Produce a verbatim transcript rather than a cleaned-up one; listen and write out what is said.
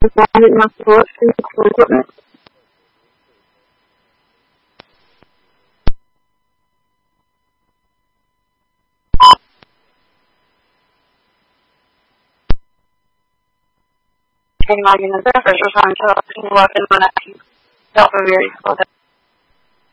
United Muscle Physical Equipment. Any margin of the first responder to welcome one of you. Self-review.